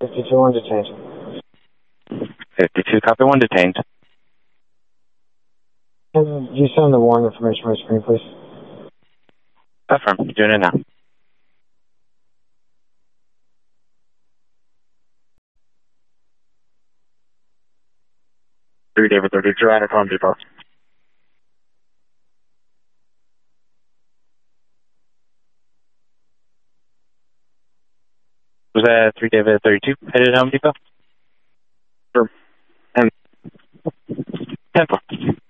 52, 1 detained. 52, copy, 1 detained. Can you send the warrant information on my screen, please? Affirm, doing it now. Three David 32, Anna Home Depot. Was that 3 David 32 headed to Home Depot? Sure. And 10-4.